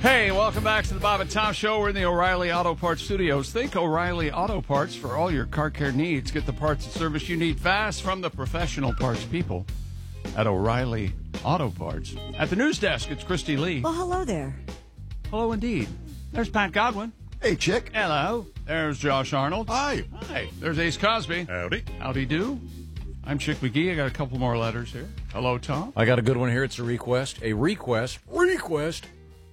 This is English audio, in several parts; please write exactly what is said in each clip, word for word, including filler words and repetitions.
Hey, welcome back to the Bob and Tom Show. We're in the O'Reilly Auto Parts Studios. Think O'Reilly Auto Parts for all your car care needs. Get the parts and service you need fast from the professional parts people at O'Reilly Auto Parts. At the news desk, it's Christy Lee. Well, hello there. Hello, indeed. There's Pat Godwin. Hey, Chick. Hello. There's Josh Arnold. Hi. Hi. There's Ace Cosby. Howdy. Howdy do. I'm Chick McGee. I got a couple more letters here. Hello, Tom. I got a good one here. It's a request. A request. Request.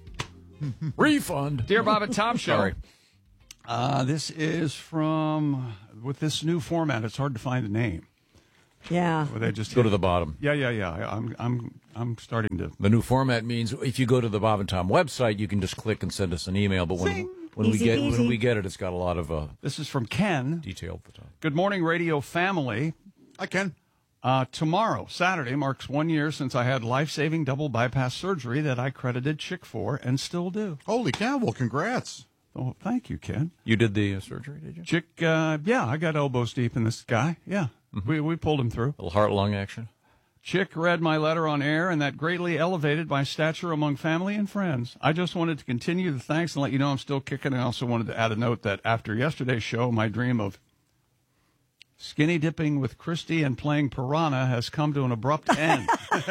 Refund. Dear Bob and Tom Show. Sorry. Uh, this is from, with this new format, it's hard to find the name. Yeah. Where they just Go hit- to the bottom. Yeah, yeah, yeah. I- I'm, I'm, I'm starting to. The new format means if you go to the Bob and Tom website, you can just click and send us an email. But when Zing. when we Easy get peasy. when we get it, it's got a lot of uh, This is from Ken. detail at the top. Good morning, radio family. I can. Uh, tomorrow, Saturday, marks one year since I had life-saving double bypass surgery that I credited Chick for and still do. Holy cow. Well, congrats. Oh, thank you, Ken. You did the uh, surgery, did you? Chick, uh, yeah, I got elbows deep in this guy. Yeah, we we pulled him through. A little heart lung action. Chick read my letter on air, and that greatly elevated my stature among family and friends. I just wanted to continue the thanks and let you know I'm still kicking. I also wanted to add a note that after yesterday's show, my dream of skinny dipping with Christy and playing Piranha has come to an abrupt end.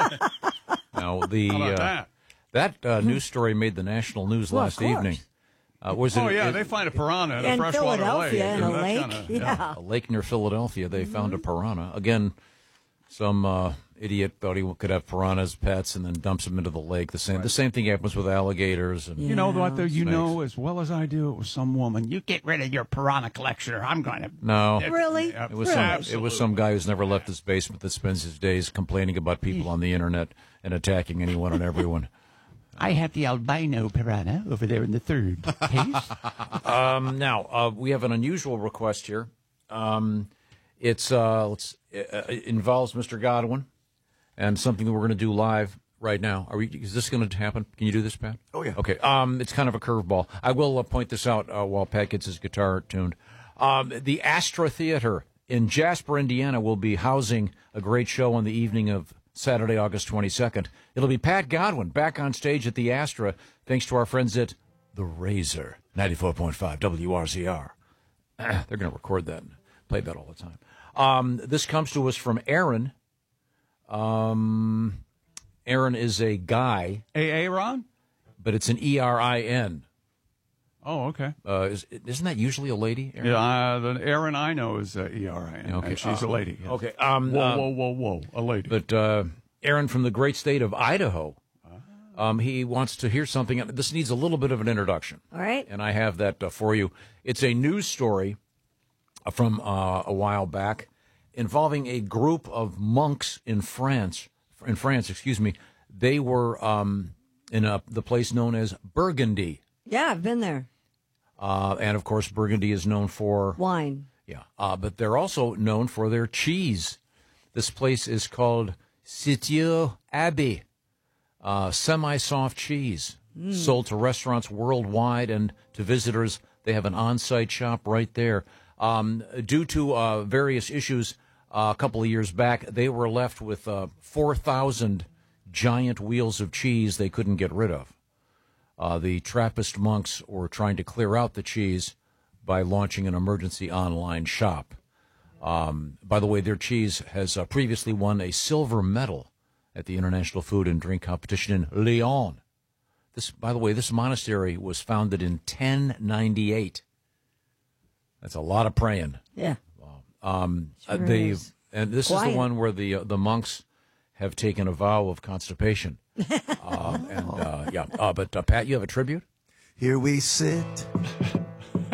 Now the How about uh, that? that uh, news story made the national news Well, of last course. evening. Uh, was Oh, it, yeah, it- they find a piranha in a In freshwater lake. Philadelphia, in a That's lake. kinda- yeah. a lake near Philadelphia? They found a piranha again. Some uh, idiot thought he could have piranhas pets and then dumps them into the lake. The same the same thing happens with alligators. And You know what, though? You Snakes. know as well as I do, it was some woman. You get rid of your piranha collection, or I'm going to. no, Really? Yeah, It was Really? some it was some guy who's never left his basement that spends his days complaining about people on the internet and attacking anyone and everyone. I have the albino piranha over there in the third case. Um, now uh, we have an unusual request here. Um, it's uh, let's, uh, it involves Mister Godwin and something that we're going to do live right now. Are we? Is this going to happen? Can you do this, Pat? Oh, yeah. Okay. Um, it's kind of a curveball. I will uh, point this out uh, while Pat gets his guitar tuned. Um, the Astra Theater in Jasper, Indiana, will be housing a great show on the evening of Saturday, August twenty-second. It'll be Pat Godwin back on stage at the Astra, thanks to our friends at The Razor, ninety-four point five W R C R. They're going to record that and play that all the time. Um, this comes to us from Aaron. Um, Aaron is a guy, A A Ron? but it's an E R I N. Oh, okay. Uh, is, isn't that usually a lady, Aaron? Yeah, uh, the Aaron I know is uh, E R I N. Okay. and she's Uh, a lady. yeah. Okay. Um, Whoa, uh, whoa, whoa, whoa. A lady. But uh, Aaron from the great state of Idaho, um, he wants to hear something. This needs a little bit of an introduction. All right. And I have that uh, for you. It's a news story from uh, a while back involving a group of monks in France. In France, excuse me. They were um, in a, the place known as Burgundy. Yeah, I've been there. Uh, and, of course, Burgundy is known for... Wine. Yeah, uh, but they're also known for their cheese. This place is called Sitio Abbey, uh, semi-soft cheese, sold to restaurants worldwide and to visitors. They have an on-site shop right there. Um, due to uh, various issues uh, a couple of years back, they were left with uh, four thousand giant wheels of cheese they couldn't get rid of. Uh, the Trappist monks were trying to clear out the cheese by launching an emergency online shop. Um, by the way, their cheese has uh, previously won a silver medal at the International Food and Drink Competition in Lyon. This, by the way, this monastery was founded in ten ninety-eight. That's a lot of praying. Yeah. Um, uh, Sure they is. and this is Quiet. the one where the uh, the monks have taken a vow of constipation. uh, and uh, yeah, uh, but uh, Pat, you have a tribute. Here we sit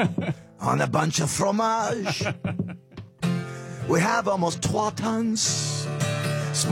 on a bunch of fromage. We have almost trois tons